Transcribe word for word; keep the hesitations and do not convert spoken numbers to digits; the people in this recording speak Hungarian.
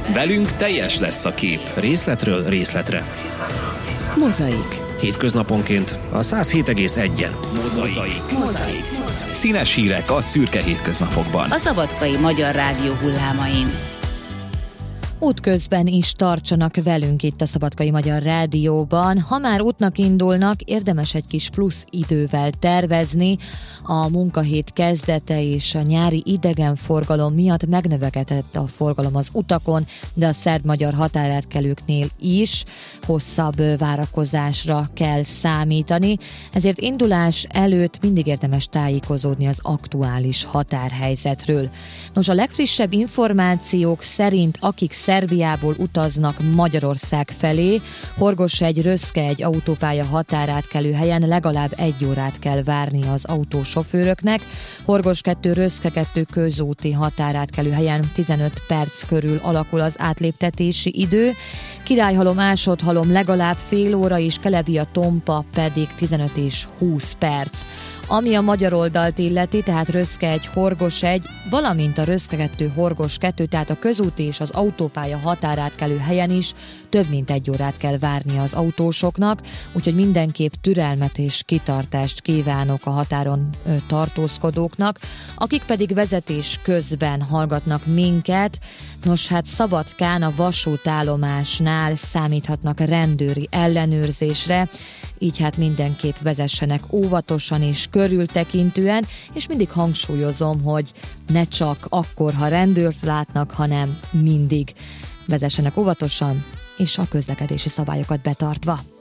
Velünk teljes lesz a kép. Részletről részletre. Mozaik. Hétköznaponként a száz hét egész egyen. Mozaik. Mozaik. Színes hírek a szürke hétköznapokban. A Szabadkai Magyar Rádió hullámain. Útközben is tartsanak velünk itt a Szabadkai Magyar Rádióban. Ha már útnak indulnak, érdemes egy kis plusz idővel tervezni. A munkahét kezdete és a nyári idegenforgalom miatt megnövekedett a forgalom az utakon, de a szerb-magyar határátkelőknél is hosszabb várakozásra kell számítani. Ezért indulás előtt mindig érdemes tájékozódni az aktuális határhelyzetről. Nos, a legfrissebb információk szerint, akik Szerbiából utaznak Magyarország felé, Horgosegy-Röszke egy autópálya határátkelő helyen legalább egy órát kell várni az autósofőröknek, Horgos kettő Röszke kettő közúti határátkelő helyen tizenöt perc körül alakul az átléptetési idő, Királyhalom, Másodhalom legalább fél óra és Kelebia-Tompa pedig tizenöt és húsz perc. Ami a magyar oldalt illeti, tehát Röszke egy, Horgosegy, valamint a Röszke kettő, Horgos kettő, tehát a közúti és az autópálya határátkelő helyen is több mint egy órát kell várni az autósoknak, úgyhogy mindenképp türelmet és kitartást kívánok a határon ö, tartózkodóknak, akik pedig vezetés közben hallgatnak minket. Nos, hát Szabadkán a vasútállomásnál számíthatnak rendőri ellenőrzésre, így hát mindenképp vezessenek óvatosan és körültekintően, és mindig hangsúlyozom, hogy ne csak akkor, ha rendőrt látnak, hanem mindig vezessenek óvatosan, és a közlekedési szabályokat betartva.